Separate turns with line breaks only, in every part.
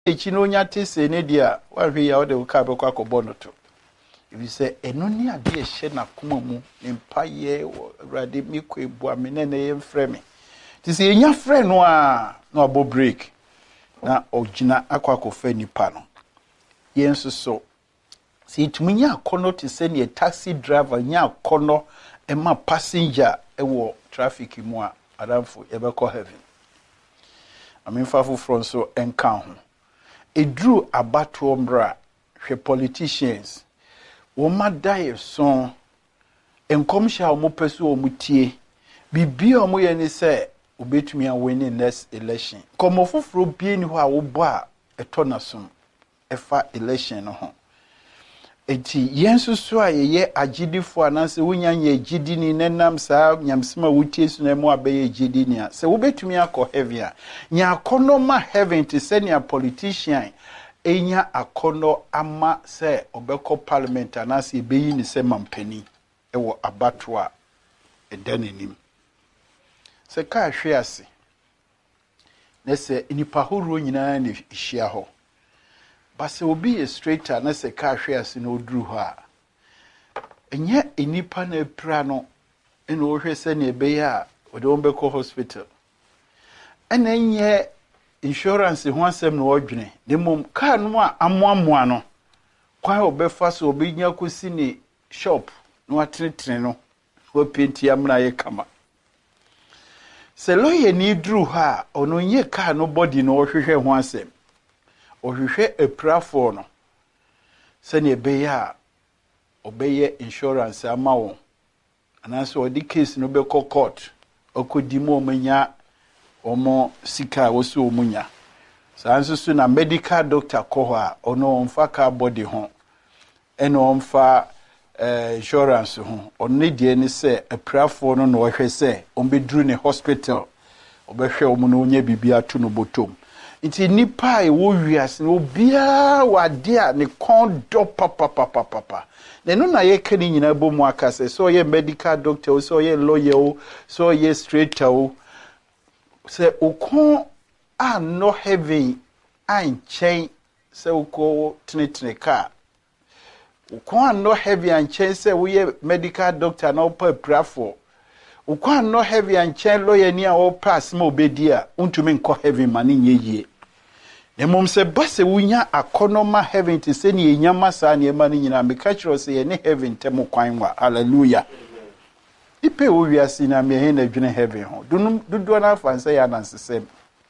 chino nyate se ne dia wa hwe ya ode ka be kwa kobo no to if you say eno ni ade ehye na koma mu ne mpaye awurade mi ko ebu amene na ye mfrɛ me ti se enya frɛ no a na obo break na ogina akwa kofa nipa no yenso so se itumunya akono ti se ne taxi driver nya akono ema passenger ewo traffic mu a adamfo yebekɔ heaven aminfafo front so enka ho edru abato mbra hwe politicians wo madaye so enkomhya wo pesu wo mutie bibia wo ye ne se obetumi a win next election komofoforo bie ni ho a wo bɔ a eto na som efa election no ho eti yensu so a ye agidifo ananse wonya nya agidi ni nenam saa nyamsema wutie su na mu abeye agidi ni a se wo betumi akɔ heaven a nya akono ma heaven te se ne politician enya akono ama se obekɔ parliament ananse ebeyi ni se mampani ewo abato a edanenim se ka hwe ase na se nipa horo nyina na hia ho base obi straighter na se ka hwe ase na oduru ho a enye enipa na pra no ena o hwe se na ebe a ode on beko hospital ena enye insurance ho asem na odwene demom ka no a amoamoa no kwan obefa so obi nya kosi ni shop no atretre no o penti amna ye kama se loye ni duru ha ono nye ka no body no ohwehwe ho asem ohwehwe eprafo no se ne be ya obeye insurance ama wo anaso odi case no be court okodi mo manya omo sika wo so omunya sanso so na medical doctor ko ha ono omfa ka body ho eno omfa insurance ho onni die ni se eprafo no no hwe se ombedru ne hospital obehwe omu no nya bibia to no botom nti nipa e wo wiase no bia wade a ne kondo papa ne no na ye kani nyina bomu akase so ye medical doctor so ye lawyer so ye straighter se ukon a no heavy an chain se uko tene ka ukon no heavy and chain say we medical doctor no pa prafo ukon no heavy and chain lawyer ni a o pass ma obedia untumi nko heavy mani nyeye nemom se base wunya akonoma heaven ti se ni enyama sa ne ma ni nyina me ka kiro se ye ne heaven temo kwan wa hallelujah ipe wo wiase na me he na dwene heaven ho dudu na afanse ya nansesem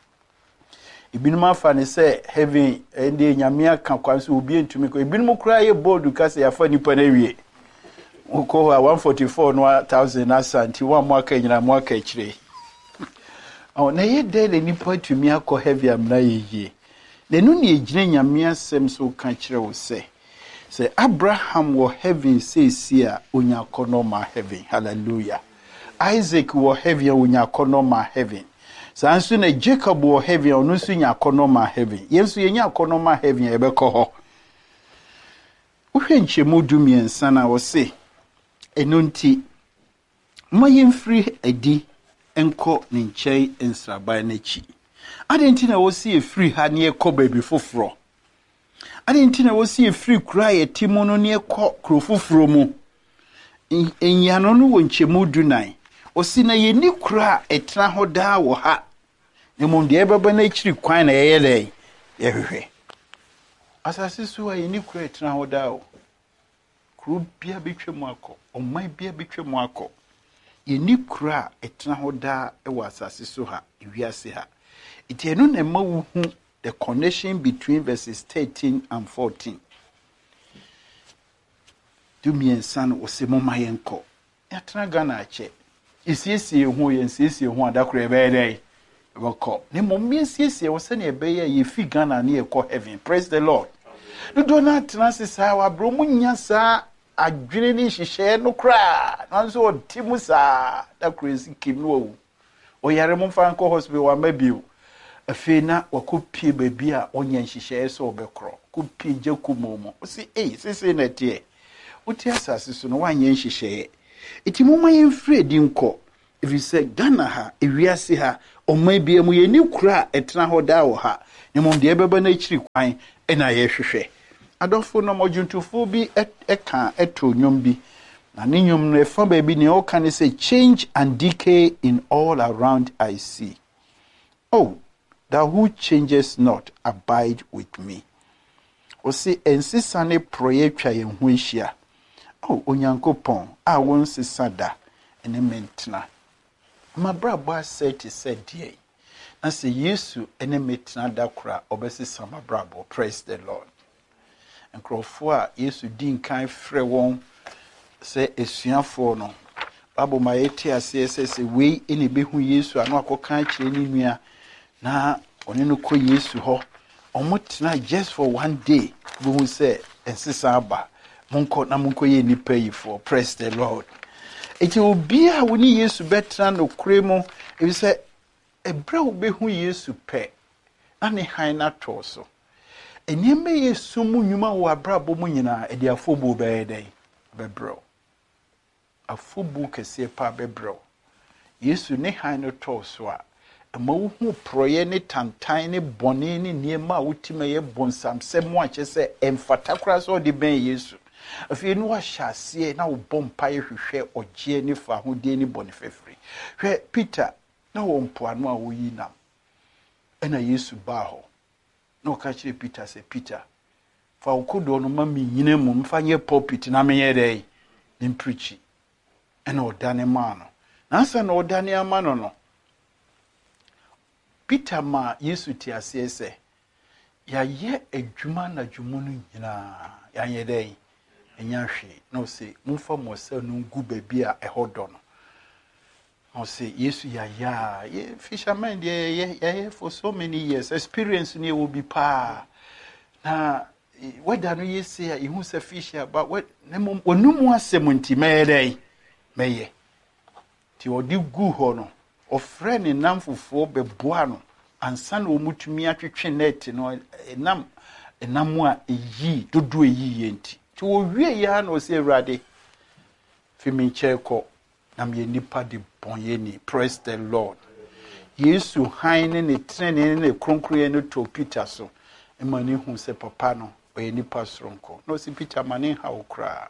ibinum afane se heaven ende nyame aka kwan so obi entumi ko ibinum kura ye bold ka se ya fa nipa na wie uko 144 no 1000 asanti wa mwaka nyina mwaka kire na ye de nipa tumi akọ heaven amna ye nenu ni ejine nyame asem so ka kire wo se Abraham wo heaven say a onya kono ma heaven hallelujah Isaac wo heaven onya kono ma heaven sanso na Jacob wo heaven onu so nya kono ma heaven yenso yenya kono ma heaven ebekọ ho uhwe nchemu dumiensa na wo se enunti mayemfiri adi enko ne nkyɛn nsraban n'achi adenti na wo se efiri ha ne ekɔ baabi foforo adenti na wo se efiri kura ye timo no ne ekɔ kuro foforo mu enyano no wo nkyemu dunan o si na ye ni kura etena ho daa wo ha ne mo de ebeba na akyiri kwan na ye dɛ ye hwehwe asase so ye ni kura etena ho daa wo kuro bia betwemu akɔ ɔman bia betwemu akɔ ye ni kura etena ho daa ewa asase so ha ewiase ha itienu na ma wo hu the connection between verses 13 and 14 dumiensa no osemo mayenko yatena Ghana ache isiesie hu ye nsiesie hu adakoro ebeyede ebekɔ ne momie siesie wo se ne ebeye ye fi Ghana ne ekɔ heaven praise the Lord do na tena sisa wa bro munya sa adwene ni hihye no kra nanso otimu sa da crazy kim no o yare mo fa nko hospital wa mabio afena wakopie baby a onya hihye so obekro kopie jakumomo o si sese na tie uti asase so no wanya hihye iti mo mayen fredi nko if you say Ghana ha ewiase ha o mabie mu ye ni kra etena ho da wo ha mmom de beba na chiri kwan na ye hwehwe adofo no modwuntufo bi eka eto nwom bi na ne nwom no efa ba bi ne o kan say change and decay in all around I see. Oh, thou who changes not abide with me. O see ensisane proye twa ye ho ehia. Oh, onyankopon a won sisada ene mentna. Ma brabo aseti said die. Na se Yesu ene metna da kura obesisa ma brabo. Praise the Lord. Nkrofo a Yesu din kan frɛ wɔn sɛ esuafo no Bible ma yɛte ase sɛ wei ene behu Yesu ano akɔka kyerɛ ne nua na ɔne no kɔ Yesu hɔ ɔmo tena just for one day behu sɛ ensisa aba monko na monko yɛ nipa yi for. Praise the Lord. Eti obi a woni Yesu betra no kure mu ebi sɛ ebre wo behu Yesu pɛ na ne han na to so enyeme Yesu mu nyuma wo abrabo mu nyina edi afobu bɛɛdɛn bɛbrɛw afobu kɛse pa bɛbrɛw Yesu ne han no to so a ma wo hu proye ne tantan ne bɔne ne niema a wotima yɛ bonsamsɛm mu akyɛ sɛ emfata kora so de bɛn Yesu afei no ahyase na wo bompa yɛ hwehwɛ ɔgye ne fa ho de ne bɔne fɛfiri hwɛ Peter na wo mpoano a wo yi nam ɛna Yesu ba hɔ na ɔka kyerɛ Peter sɛ Peter fa wo kodo no ma me nyina mu mfa nyɛ pulpit na me yɛ dɛ ne preach ɛna ɔdane ma no nansa na ɔdane ama no no Peter ma Yesu ti ase sɛ ya ye adwuma na dwumu no nyina ya yɛ dɛ enya hwe na ɔse mumfa mo sɛ no ngu baabi a ɛhɔ dɔ no ɔse Yesu ya fisherman de for so many years experience ne will be pa na whether no ye say ihu say fish but what onum asɛm nti mɛyɛ mɛyɛ ti odi gu hɔ no ofrɛ ne nam fufuo bɛboa no ansa na omutumi atwetwe net no enam a eyi dodo eyi yenti ti wo wie ya na ɔse Awurade fi me nkyɛkɔ na me nipa de bonyeni. Praise the Lord. Yesu haine ne trene ne kronkroye no to Peter so emani hu se papa no oye nipa soronko no si Peter mane ha okra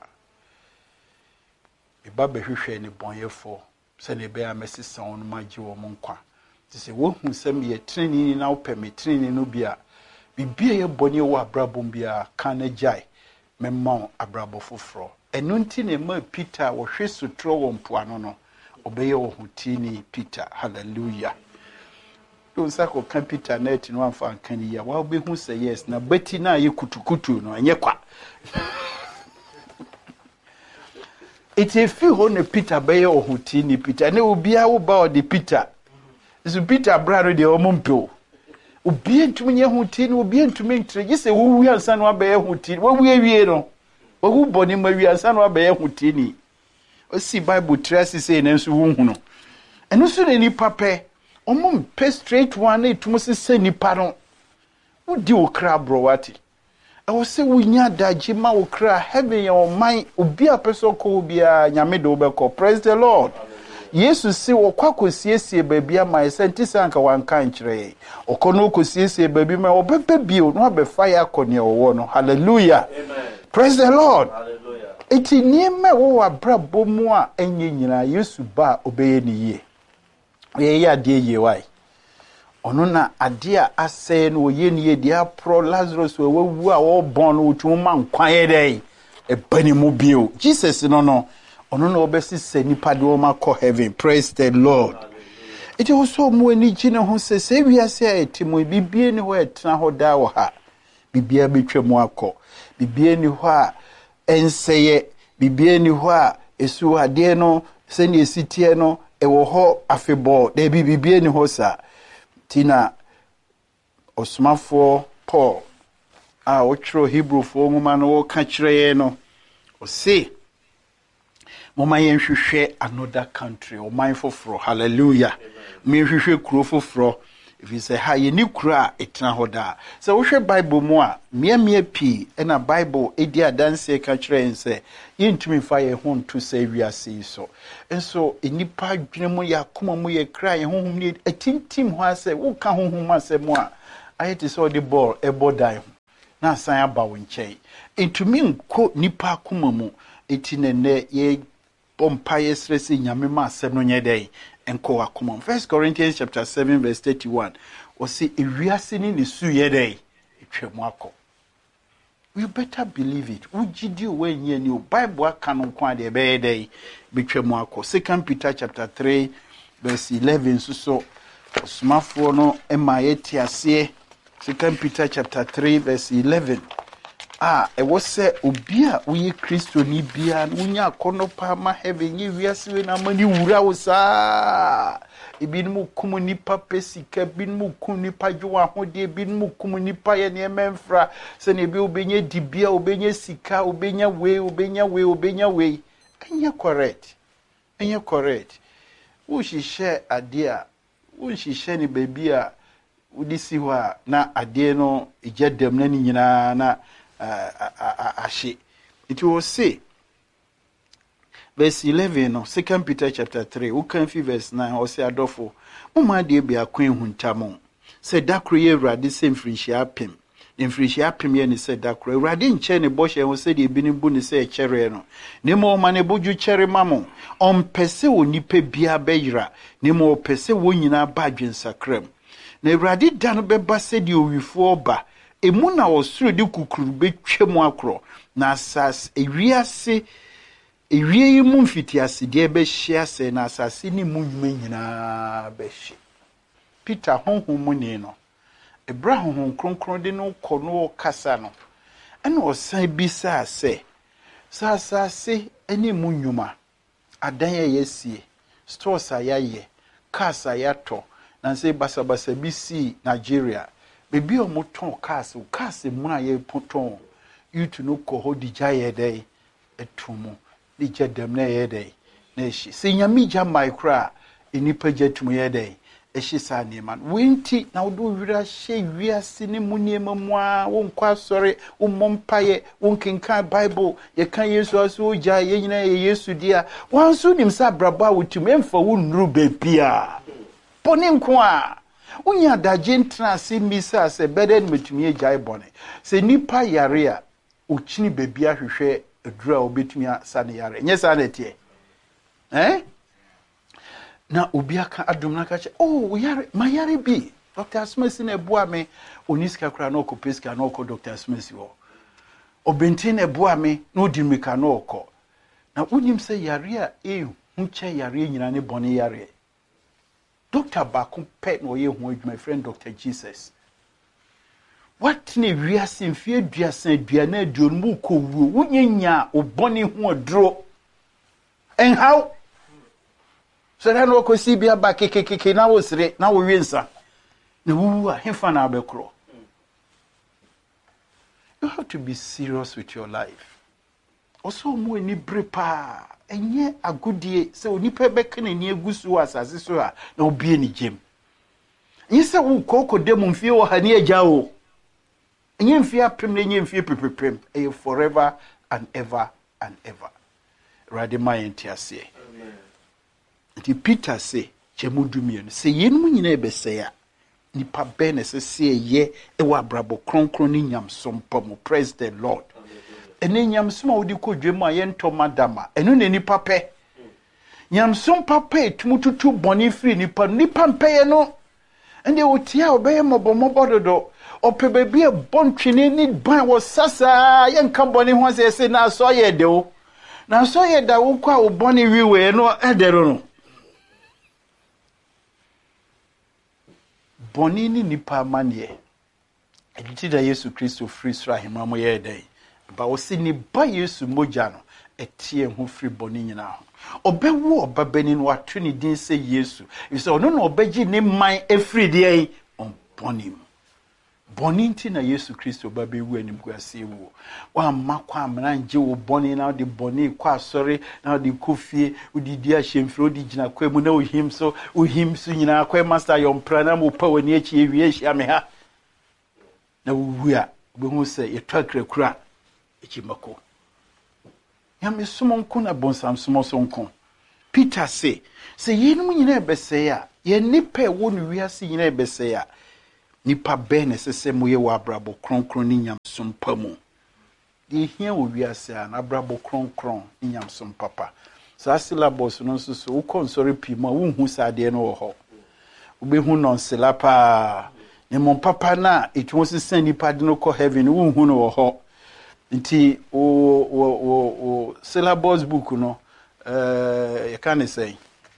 e ba behwehwe ne bonyefo se ne be amesisa on magye wo nkwa ti se wo hu se me trene na opɛ me trene no bia bibia ye bonye wo abrabom bia kan agyae memma abrabo foforo enu nti ne ma Peter wo hwe sutro wo mpoano no obeye wo hutini Peter. Hallelujah. Don't say ko kan Peter net no amfa kan ya wa be hu say yes na bati na ye kutukutu no enye kwa it e fi ho ne Peter beye wo hutini Peter ne obi a wo ba o de Peter so Peter brado de o mompo obi entumi nye hutini obi entumi ntre gi se wo wi ansa no abeye hutini wo wi awie no wo hu boni ma wi ansa no abeye hutini o si Bible trace say na nso hu no eno so ne nipa pɛ omum pe straight one na etum se nipa no wodi okra browati e wo se wunya daji ma okra heaven ya oman obi a person ko obi a nyame de obekɔ. Praise the Lord. Yesu se wo kwakosiesie baabi ama esenti sanka wanka nkyerɛ okono kosiesie baabi ma obebe bio no abefa ya akɔne wo no. Hallelujah. Amen. Praise the Lord. Hallelujah. Eti niema wo abrabɔ mu a enye nyina Yesu ba obeye ni yie. Ye ya de ye wai. Ono na ade a asɛ no ye ni ye dia pro Lazarus we wu a wo bon no twuma nkwan ye dai. E bani mu bio. Jesus no ono na obesi se nipa de o ma kɔ heaven. Praise the Lord. Eti wo so mu ani gine ho se wiase a etimo bibie ni ho etena ho da wo ha. Bibia betwa mu akɔ. Bibie ni ho a enseye bibie ni ho a esu ade no se ne esitie no ewo ho afebo de bibie ni ho sa tina osmafo Paul a otro Hebrew fo nguma no wo ka kyerɛ no o se moma yen hwehwɛ another country o mindful for. Hallelujah. Me hwehwɛ kuro foforo. If you say ha ye ni kura etna hoda so wo hwɛ Bible mu a mia pi na Bible edi adanse ka kyerɛ nse yentumi fa ye ho nto sɛ wiase so enso enipa dwene mu ya koma mu ye kra ye honhom ni atintim ho asɛ wo ka honhom asɛ mu a ayɛ te sɛ ɔde ball ɛbɔ dan ho na asan aba wo nkyɛn ntumi nkɔ nipa akoma mu eti nene ye bompa yesrɛ sɛ nyame ma asɛm no nyɛ dɛn nkɔ akoma mu. 1 Corinthians chapter 7 verse 31 ɔsɛ ewiase ne ne su yɛ dɛn etwa mu akɔ. You better believe it. Ujidi when you new Bible canon kwa de bede betwe mu akɔ. 2 Peter chapter 3 verse 11 so smafo no emayeti ase. 2 Peter chapter 3 verse 11. Ewo se obi a woyɛ Kristo ni bia wonya akɔnɔ pa ma heaven ye wiase we na mani wura wo saa. Ebinmu kum nipa pesika binmu kum nipa dwowa hode binmu kum nipa ye ne memfra se ne bi obenye dibia obenye sika obenya we anya correct wo hihye ade a wo hihye ne baby a udisi ho a na ade no egyadam na ni nyina na ahye it will say verse 11 no 2 Peter chapter 3 we can fi verse 9 or say adofo moma de bia kwen huntam say dakro ye urade se mfrinhia apem mfrinhia apem ye ne say dakro urade nche ne bohye ho say de bi ne bu ne say kyere no ne mo ma ne boju kyere mamo on pese onipa bia beyira ne mo pese wonyina ba adwensakram na urade da no beba se de owifo ba emu na osuro de kukuru betwem akro na asas ewiase ewie yi mu mfitiase de be hia se na asase ni mu nwuma nyina be hye. Peter honhom mu ni no Abraham kronkron de no kɔ no kasa no ɛna ɔsan bisa se asase ani mu nwuma adan yesie stores ayaye cars ayato na se basabasa bisi Nigeria bebi omoton cars mu aye poton yutu no kɔ ho digya ye dai etumu digya dem na ye dai na ehyi se nyame gya micro enipa gyatum ye dai ehyi sa neman wenti na wodo wira hye wiase ne mu niema mu a wonkɔ asɔre womompaye wonkenka Bible ye kan Yesu aso gya ye nyina ye Yesu dia wanso nim sa brabo a wotum emfa wo nuru bepia poni nko a unya daje ntra se misa se beden metumi agya ibone se nipa yare a ochini bebi ahwehwe adura obetumi asane yare nye sa na tie na obi aka adom na ka che yare ma yare bi Dr. Smith na eboa me oniska kra na okopeska na okọ Dr. Smith wo obenti na eboa me na odimika na okọ na unyim se yare a hunche yare nyina ne bone yare. Dr. Bakum pet no ye hu my friend Dr. Jesus. What ne wiase mfie duasa duana aduon mu ko wuo wunyanya obone hu adro. And how? So then wo ko si bia ba kekekeke na wo sire na wo wiensa. Na wu a hemfa na abekro. You have to be serious with your life. Also mo ni brepa enye agodie se onipa beka na ni agusu asase so a na obie ni gem enye se wo kokodem mfie wo ha ni agya wo enye mfie apem na enye mfie pepepem forever and ever and ever rade mayenti ase amen. Nti Peter say chemudumie no se yenum nyina ebese ya nipa bene se ye ewa abrabo kronkron ni nyamsom pam. Praise the Lord. Ene nyamsom a wodi kodwem a ye ntoma dama enu ne nipa pe nyamsom papa etumututu boni free nipa mpeye no ende wotia obeye mobomobo dodo ope bebi e bontwene ni ban wo sasa ye nka boni ho se na so ye de wo na so ye da wo kwa wo boni wiwe no edero no boni ni nipa manie editi da Yesu Kristo free sra hemamo ye dai ba wo se ni ba Yesu moja no etie ho free boni nyina ho obewu obabani no wato ni din se Yesu so no no obeji ne man efri de on bonim boni nti na Yesu Kristo babewu anim kwase wu wa makwa amranje wo boni na de boni kwa asore na de kofie udidi ahemfro odi gina kwa mu na ohim so nyina kwa master yon prana mo pa wani achi ewie hia me ha na wuwu a obehu se yetwakra kura echimako yame sumonko na bonsam sumosonko. Peter say yenum nyina ebese ya ye nipa wo no wiase nyina ebese ya nipa ben esese moye wa abrabo kronkron ni nyamsom pa mu de hia wo wiase a na abrabo kronkron ni nyamsom papa sa syllabus no so so ukonsori pi ma wo hu sade no wo ho obehu non selapa ne mon papa na etwo sesen nipa de no ko heaven wo hu no wo ho nti o syllabus book no you can say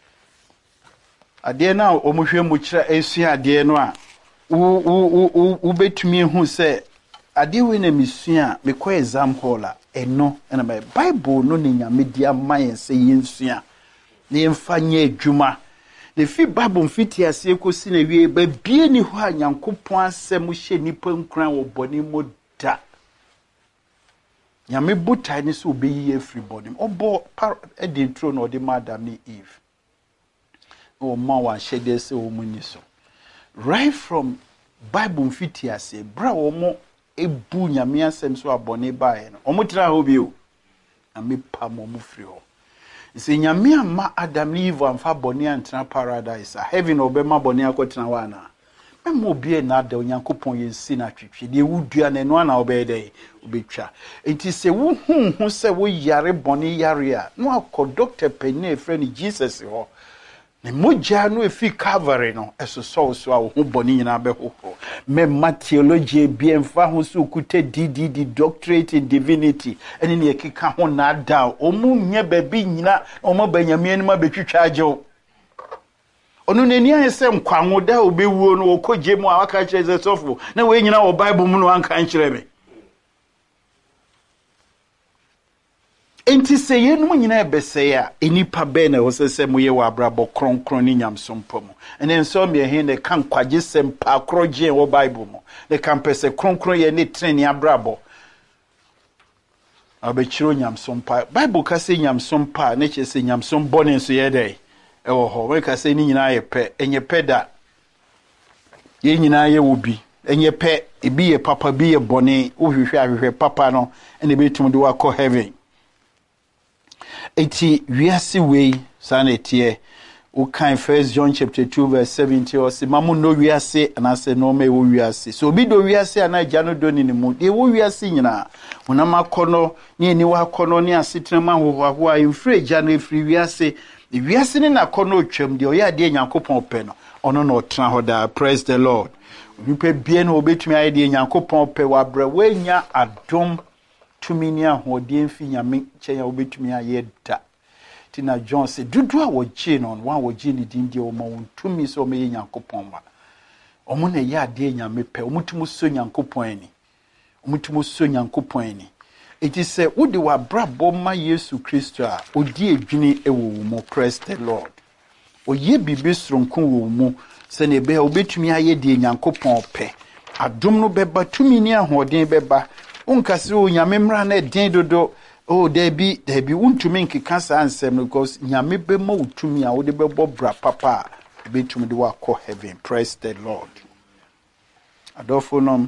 ade na omohwe mu kira esua ade no a wo betumi hu se ade we na misua me ko exam hall a eno na Bible no ne nyame dia man se yensua ne mfanye adwuma ne fi Bible mfiti ase ekosi na wie ba bie ni ho a Nyankopon asem hye nipa nkran wo boni mo da nyame butai ni so obeyi everybody obo edi intro no de Adam ni Eve o ma wa shede se o muni so right from Bible mfiti ase bra wo mo ebu nyame asem so abone bae no o mutira ho bi o ame pa mo mu fri ho ise nyame ama Adam ni Eve amfa bone antena paradise a heaven obema bone akotena wana memo bie na da Onyankopon yensi na twetwe de wudua na no na obede obetwa enti se wo hu se wo yare bone yare a no akọ doctor penny friend Jesus ho ne moja no efi Calvary no eso so a wo hu bone nyina be ho me theology bi emfa ho so kute DDD doctorate in divinity ene ne ekeka ho na da o mu nye ba bi nyina o mo banyame ni ma betwitwa agyew onu neni ayese nkwanwo da obewuo no okoje mu a waka kire sofo na we nyina wo Bible mu no anka nkire me enti se yenum nyina ebese ya enipa be na wo sese mu ye wa abrabo kronkron ni nyamsom pom ene nso me he ne kan kwaje sem pa kroje wo Bible mu ne kan pese kronkron ye ne treni abrabo abechiro nyamsom pa Bible ka se nyamsom pa ne che se nyamsom bone so ye dai ewo ho we ka se ni nyina ye pe enye peda ye nyina ye wobi enye pe ebi ye papa bi ye bone wo hwehwe ahwehwe papa no ene betum de wa ko heaven eti wiase wei sanetie o kan 1 John chapter 2 verse 70 o se mamu no wiase anase no me wo wiase so obi do wiase ana gya no do ni mu de wo wiase nyina honam akono ne ni wa akono ne asetrema hoho a infre gya no efri wiase wiase ne na akono otwam de o ya de Nyankopon pe no ono no otena ho da praise the Lord nipa bie no obetumi aye de Nyankopon pe wa bra wanya adom tumini ahode mfi nyame kyenya obetumi aye da tina John se dudu a woje no wa woje ni din de o ma wontumi so me Nyankopon ma omo na ye ade nyame pe omutumu so Nyankopon ani omutumu so Nyankopon ani eti se wode wa brabo ma Yesu Kristo a odi edwini ewo mu praise the Lord oye bibi sronkon wo mu se ne be obetumi aye de Nyankopon pe adom no beba tumini ahode beba unkasi o nyame mra na den dodo o debi untumi nkeka sa ansem because nyame be ma utumi a wo de bebo bra papa betumi de wa ko heaven praise the Lord adofo nom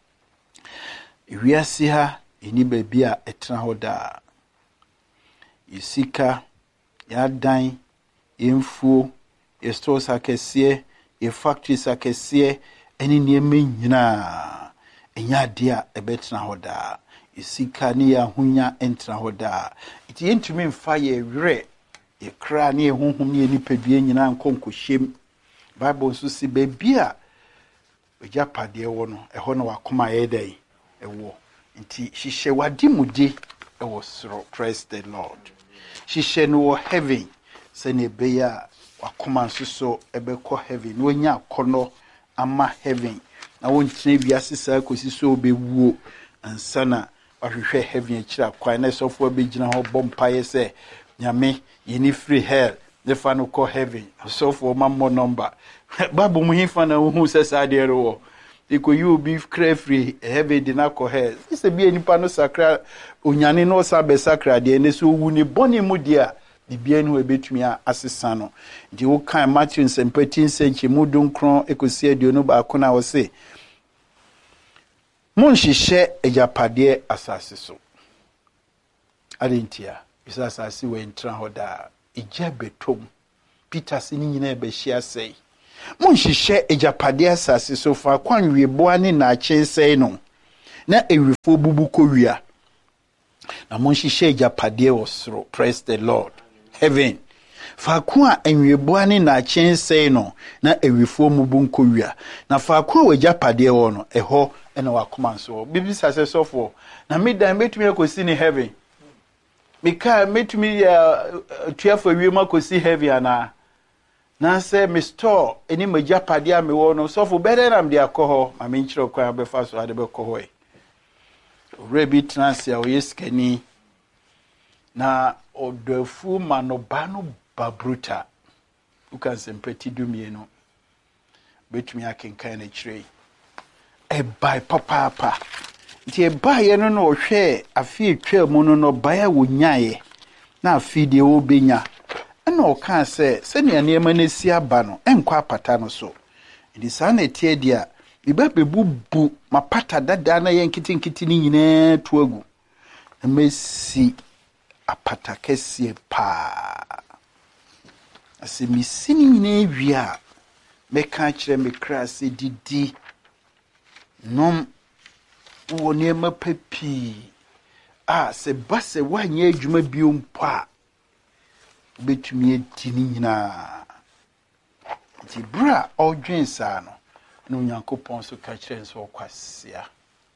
wiase ha eni baby a etena hoda isika ya dan emfuo stores akese factories akese eni nieme nyina enya dia ebetena hoda isika ni ya hunya entra hoda iti entumi mfa ye were ye kra ni ehunhum ni nipadue nyina nkonkohyem Bible so si baby a ojapade wo no eho no wakoma ye dai ewo nti hihye wadi mude ewo soro praise the Lord hihye no wo heaven se ne be ya wakoma nsoso ebekọ heaven no nya akono ama heaven na wontine biase saa kosi so obewuo ansana ahwehwe heaven akira kwan na sofo abegina ho bompaye se nyame yini free hell the final call heaven sofo mammo number babu muhifa na hu se sade ro iko you be free heaven di na call hell ise bi enipa no sakra onyane no sabe sakra de ne so wu ni boni mu dia bibia no ebetumi asesa no di wo kan Matthew sempatin senchi mudun kron ekosi aduonu ba akona wo se monhihye ejapade asase so adentia bisa asase we ntra hoda ija betom Peter sini nyina be hia sei Monhyehyɛ ejapade asase so fa kwanwie boa ne na akyensɛe no na ewifo bubu kowia na monhyehyɛ ejapade wɔ soro. Praise the Lord. Heaven faako a enwieboa ne na akyensɛe no na ewifo mubu nkowia na faako a wejapade wɔ no ɛhɔ ɛna wakoma nso bibi sase sofo na medan metumi akosi ne heaven meka metumi tuafo wiem akosi heaven ana na say me store eni majapade a me wɔ no sofo bɛdɛ nam de akɔ ma me nkyerɛ kwan bɛfa so ade bɛkɔ hɔ e rebi transia o yeskani na odofu manoba no babruta ukan sempeti dumienu betumi akenkan na kyerɛ e bai papa nti e bai no no hwɛ afi twa mu no no bai a wonyae na afi de wo benya na o kan sɛ ne nneɛma na si aba no enkɔ apata no so ndi saa na tie dia biba bebubu mapata dada na yɛ nkitinkiti ni nyinaa to agu na mesi apata kɛseɛ pa ase misini nyinaa wia meka kyerɛ me kra sɛ didi nom wo nneɛma papi a sɛ ba sɛ wanyɛ adwuma bio mpo a betumi adi ni nyinaa nti bra ɔdwen saa no no Nyankopɔn so ka kyerɛ nso ɔkwasia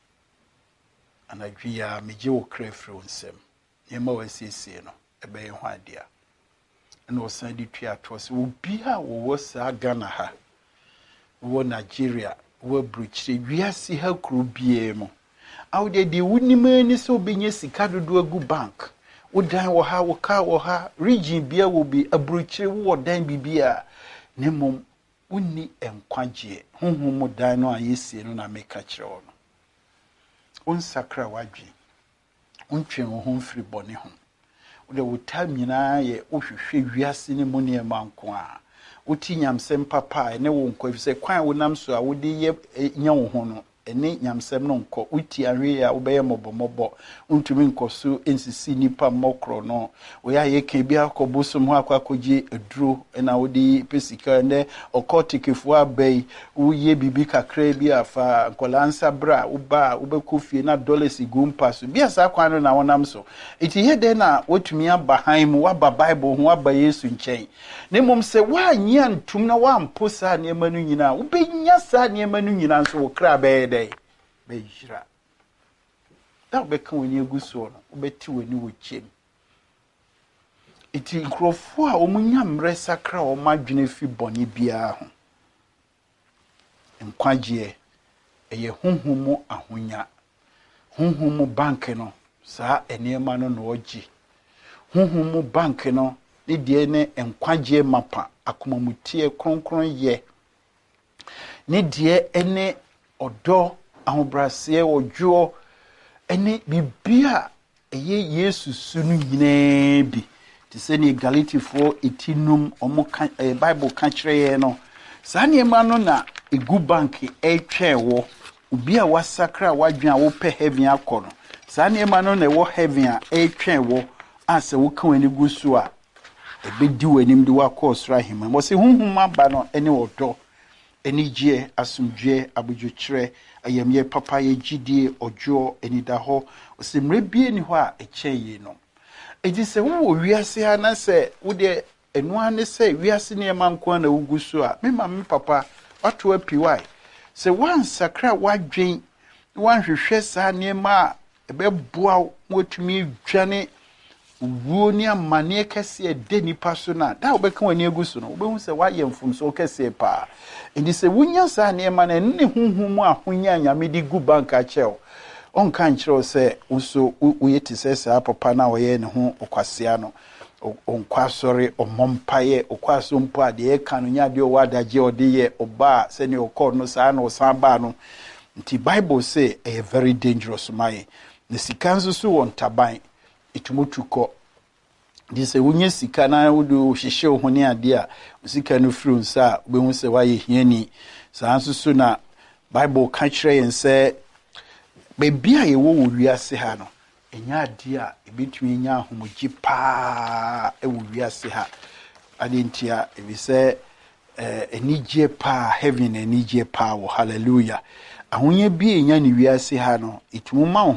anadwia megye wo kra firi wo nsɛm nneɛma wasiesie no ɛbɛyɛ ho adea na ɔsan de tua to sɛ obi a wɔwɔ saa Ghana ha wo Nigeria wo Bruchire wiase ha kuro bie mu awde de wunima ni sɛ obenya sika dodo agu bank wo dan wɔ ha wo ka wɔ ha region bia wo bi Abruchire wo dan bibia ne mom wonni enkwagye honhom dan no a yesie no na meka kyerɛ wo no onsakra wadwe ontwe wo ho mfiri bɔne ho wode wo tam nyinaa yɛ wohwehwɛ wiase ne mu ne manko a woti nyamsɛm papa ne wo nkɔ sɛ kwan wo nam so a wode yɛ nya wo ho no ene nyamsɛm no nkɔ uti ahwe a wobɛyɛ mɔbɔmɔbɔ untumi nkɔ so ensisi nipa mmɔkro no wo ya yɛ kan bi akɔbo som ho akɔgye aduro na wode pesika ne ɔkɔtikefo abai wo yɛ bibi kakra bi afa nkɔlansa bra wo ba wobɛkɔ fie na dollars gumpa so bia sa kwan no na wonam so iti yɛ den na wotumi aba han mu waba bible ho aba yesu nkyɛn ne mom sɛ waanya ntum na wampo sa nneɛma no nyina wobɛnya sa nneɛma no nyina nso wo kra bɛyɛ bejira da beka woni aguso no obeti woni wo chem iti nkrofo a omunya mre sakra o madwene fi boni bia ho nkwagye eye honhomu ahonya honhomu bank no saa enema no no ogi honhomu bank no ne die ne nkwagye mapa akomamutie kronkron ye ne die ene odo ahobrase odwo ene bibia eye Yesu sunu nyinaa bi te se ne Galatifo etinum omo kan Bible kan kyerɛ no saa nneɛma no na egu bank etwewo obi a wasakra wadwen a wo pɛ heaven akɔ no saa nneɛma no na ɛwɔ heaven a etwewo ase wo kan ani gu so a ebedi wanim de wakɔ soro ahema mo se hunhum aba no ene odɔ enigye asumdwe abudwokyerɛ ayamye papa ye gidie odwo enida ho osimre bie ni ho a ekyeye no edi se wo wiase ha na se wo de enu ane se wiase ne manko na wugu so a me papa wato apiwai se wan sakra wadwen wan hwehwɛ saa ne ma ebeboa wotumi dwane wuo ni amane kese de nipa so na da obeka wani aguso no obehu se wayɛ mfumso kese pa ndi se wunya saa ne ma na ne hunhum ahonya nyame di gu bank a kyɛw onka nkyerɛw sɛ uso uyeti sɛ saa papa na wɔyɛ ne ho okwasea no onkwasɔre omompaye okwaso mpo ade e kanu nya de wadagye ode ye oba sɛ ne okɔ no saa na osan ba no nti Bible say a very dangerous man ne sikanso so won taban itumutuko dise wunye sika na wudu hihye ho ne ade a sika no firi nsa obehu se waye hiani sanso so na Bible ka kyerɛ yen se bebia ye wo wiase ha no enya ade a ebetumi nya ahomoji pa e wo wiase ha ade ntia ebi se enigye pa heaven enigye pa wo hallelujah ahonya bi enya ne wiase ha no ituma